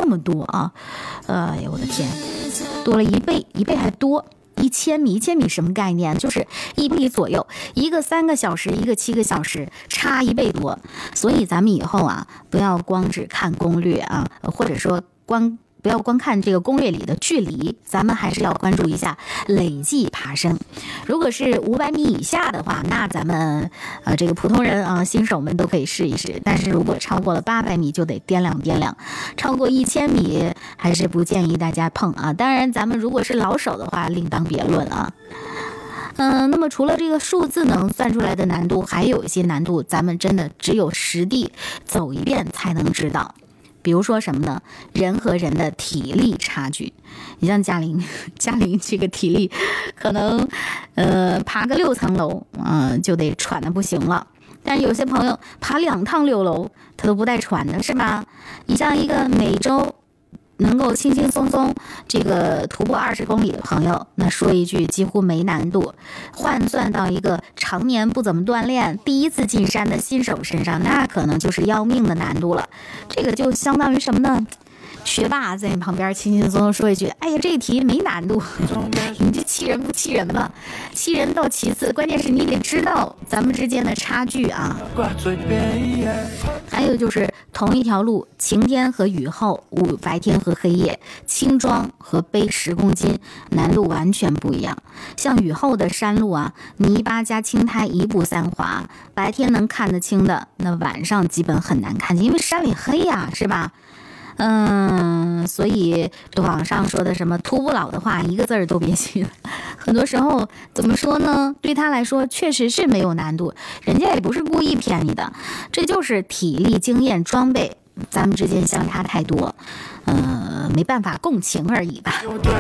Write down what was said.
么多啊！哎呦我的天，多了一倍还多。1000米什么概念？就是1倍左右，一个3个小时，一个7个小时，差1倍多。所以咱们以后啊，不要光只看攻略啊，或者说不要光看这个攻略里的距离，咱们还是要关注一下累计爬升。如果是500米以下的话，那咱们这个普通人啊，新手们都可以试一试。但是如果超过了800米，就得掂量，超过1000米还是不建议大家碰啊。当然，咱们如果是老手的话，另当别论啊。那么除了这个数字能算出来的难度，还有一些难度，咱们真的只有实地走一遍才能知道。比如说什么呢？人和人的体力差距。你像嘉玲这个体力，可能爬个6层楼就得喘得不行了。但是有些朋友爬2趟6楼，他都不带喘的，是吧？你像一个每周能够轻轻松松这个徒步20公里的朋友，那说一句几乎没难度，换算到一个常年不怎么锻炼第一次进山的新手身上，那可能就是要命的难度了。这个就相当于什么呢？学霸在你旁边轻轻松松说一句，哎呀，这个题没难度，你这气人不气人吧？气人到其次，关键是你得知道咱们之间的差距啊。还有就是同一条路，晴天和雨后，白天和黑夜，轻装和背10公斤，难度完全不一样。像雨后的山路啊，泥巴加青苔一步3滑，白天能看得清的，那晚上基本很难看见，因为山里黑呀，是吧？所以网上说的什么徒步老的话，一个字儿都别信。很多时候怎么说呢？对他来说确实是没有难度，人家也不是故意骗你的，这就是体力、经验、装备咱们之间相差太多，没办法共情而已吧。